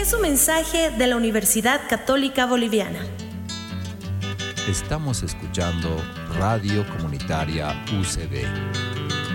Es un mensaje de la Universidad Católica Boliviana. Estamos escuchando Radio Comunitaria UCB.